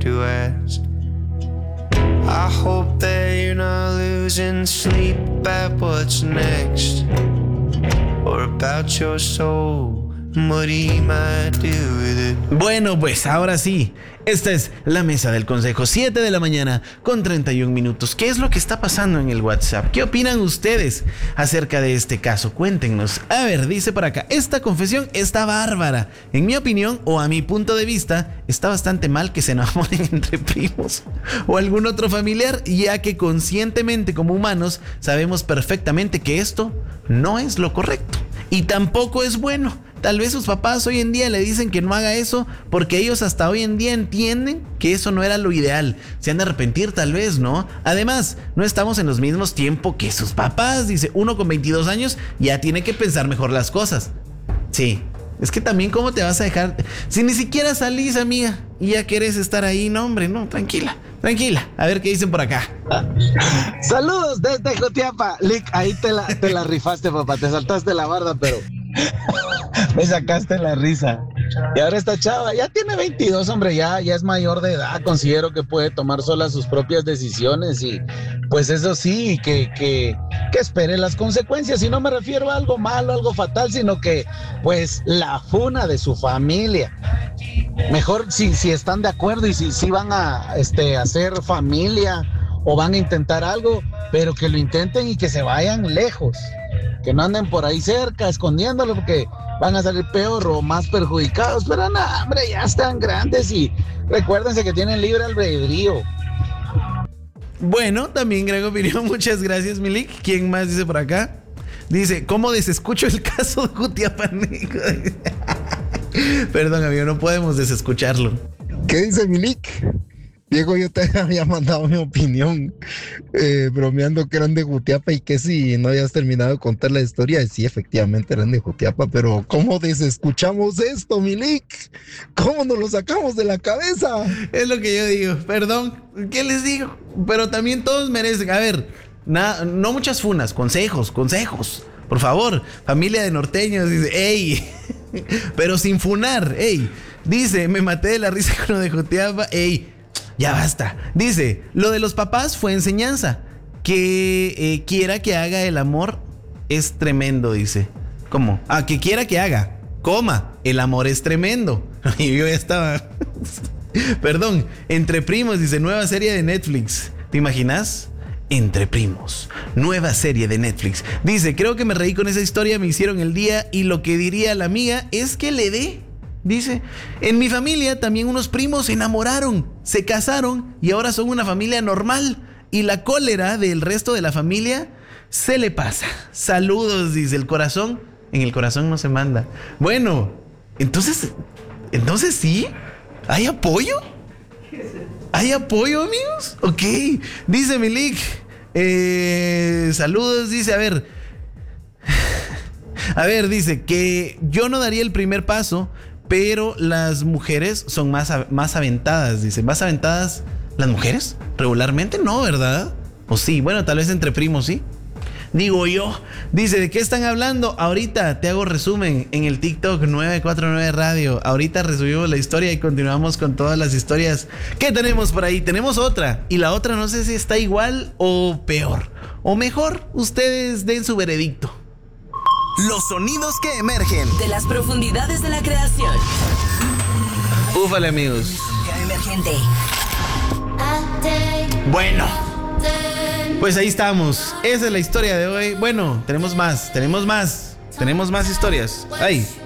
to ask. I hope that you're not losing sleep at what's next, or about your soul. What he might do with it. Bueno, pues ahora sí, esta es la mesa del consejo, 7 de la mañana con 31 minutos. ¿Qué es lo que está pasando en el WhatsApp? ¿Qué opinan ustedes acerca de este caso? Cuéntenos. A ver, dice por acá, esta confesión está bárbara. En mi opinión, o a mi punto de vista, está bastante mal que se enamoren entre primos o algún otro familiar, ya que conscientemente como humanos sabemos perfectamente que esto no es lo correcto y tampoco es bueno. Tal vez sus papás hoy en día le dicen que no haga eso porque ellos hasta hoy en día entienden que eso no era lo ideal. Se han de arrepentir tal vez, ¿no? Además, no estamos en los mismos tiempos que sus papás. Dice, uno con 22 años ya tiene que pensar mejor las cosas. Sí, es que también cómo te vas a dejar... Si ni siquiera salís, amiga, y ya quieres estar ahí, no, hombre, no, tranquila. Tranquila, a ver qué dicen por acá. Saludos desde Jutiapa. Lick, ahí te la rifaste, papá. Te saltaste la barda, pero me sacaste la risa. Y ahora esta chava ya tiene 22, hombre, ya es mayor de edad. Considero que puede tomar sola sus propias decisiones y pues eso sí, que espere las consecuencias. Y no me refiero a algo malo, algo fatal, sino que pues la funa de su familia. Mejor si están de acuerdo y si van a hacer familia o van a intentar algo, pero que lo intenten y que se vayan lejos, que no anden por ahí cerca escondiéndolo porque van a salir peor o más perjudicados. Pero no, hombre, ya están grandes y recuérdense que tienen libre albedrío. Bueno, también gran opinión, muchas gracias, Milik. ¿Quién más dice por acá? Dice, ¿cómo desescucho el caso de Jutiapaneco? Perdón, amigo, no podemos desescucharlo. ¿Qué dice Milik? Diego, yo te había mandado mi opinión, bromeando que eran de Jutiapa y que si no habías terminado de contar la historia, sí, efectivamente eran de Jutiapa, pero ¿cómo desescuchamos esto, Milik? ¿Cómo nos lo sacamos de la cabeza? Es lo que yo digo, perdón, ¿qué les digo? Pero también todos merecen, a ver, no muchas funas, consejos, por favor, familia de norteños, dice, ey, pero sin funar, ey, dice, me maté de la risa con lo de Jutiapa, ey, ya basta. Dice, lo de los papás fue enseñanza. Que quiera que haga el amor es tremendo, dice. ¿Cómo? Que quiera que haga, coma, el amor es tremendo. Y yo ya estaba... Perdón, Entre Primos, dice, nueva serie de Netflix. ¿Te imaginas? Entre Primos, nueva serie de Netflix. Dice, creo que me reí con esa historia, me hicieron el día y lo que diría la amiga es que le dé. Dice, en mi familia también unos primos se enamoraron, se casaron y ahora son una familia normal. Y la cólera del resto de la familia se le pasa. Saludos, dice, el corazón. En el corazón no se manda. Bueno, entonces sí, ¿hay apoyo? ¿Hay apoyo, amigos? Ok, dice Milik. Saludos, dice, a ver, dice que yo no daría el primer paso, pero las mujeres son más aventadas, dice. ¿Más aventadas las mujeres? Regularmente no, ¿verdad? ¿O sí? Bueno, tal vez entre primos, ¿sí? Digo yo. Dice, ¿de qué están hablando? Ahorita te hago resumen en el TikTok 949 Radio. Ahorita resumimos la historia y continuamos con todas las historias que tenemos por ahí. Tenemos otra. Y la otra no sé si está igual o peor. O mejor, ustedes den su veredicto. Los sonidos que emergen de las profundidades de la creación. Úfale, amigos. Emergente. Bueno, pues ahí estamos. Esa es la historia de hoy. Bueno, tenemos más historias. Ahí.